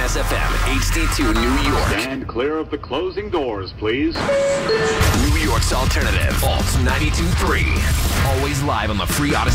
Jazz FM, HD2 New York. Stand clear of the closing doors, please. New York's alternative, Alt 92.3. Always live on the free Odyssey.